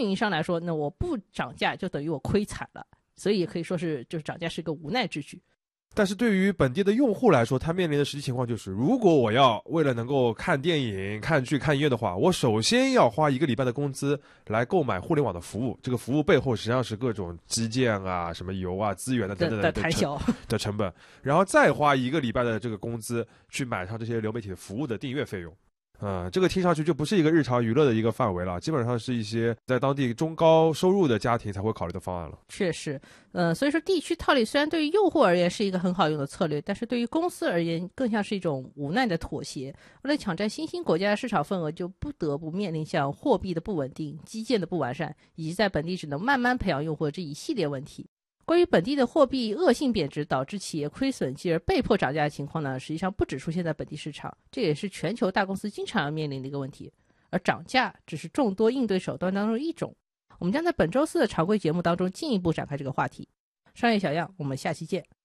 运营商来说，那我不涨价就等于我亏惨了，所以也可以说是就是涨价是一个无奈之举。 但是对于本地的用户来说，他面临的实际情况就是，如果我要为了能够看电影、看剧、看音乐的话，我首先要花1个礼拜的工资来购买互联网的服务。这个服务背后实际上是各种基建啊、什么油啊、资源啊等等的开销的成本，然后再花1个礼拜的这个工资去买上这些流媒体服务的订阅费用。这个听上去就不是一个日常娱乐的一个范围了，基本上是一些在当地中高收入的家庭才会考虑的方案了。 确实，所以说地区套利虽然对于用户而言是一个很好用的策略，但是对于公司而言更像是一种无奈的妥协。为了抢占新兴国家的市场份额，就不得不面临像货币的不稳定、基建的不完善，以及在本地只能慢慢培养用户的这一系列问题。关于本地的货币恶性贬值导致企业亏损继而被迫涨价的情况呢，实际上不只出现在本地市场，这也是全球大公司经常要面临的一个问题。而涨价只是众多应对手段当中一种。我们将在本周4的常规节目当中进一步展开这个话题。商业小样，我们下期见。